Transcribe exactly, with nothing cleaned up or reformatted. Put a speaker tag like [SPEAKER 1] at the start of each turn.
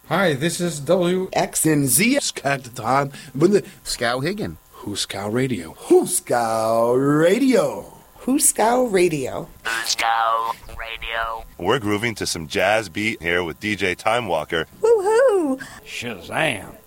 [SPEAKER 1] Hi, this is W
[SPEAKER 2] X N Z Skagatan
[SPEAKER 3] Scow Higgin.
[SPEAKER 1] Huskow Radio.
[SPEAKER 2] Huskow Radio.
[SPEAKER 4] Huskow Radio.
[SPEAKER 5] Huskow Radio.
[SPEAKER 6] We're grooving to some jazz beat here with D J Time Walker.
[SPEAKER 4] Woohoo!
[SPEAKER 7] Shazam.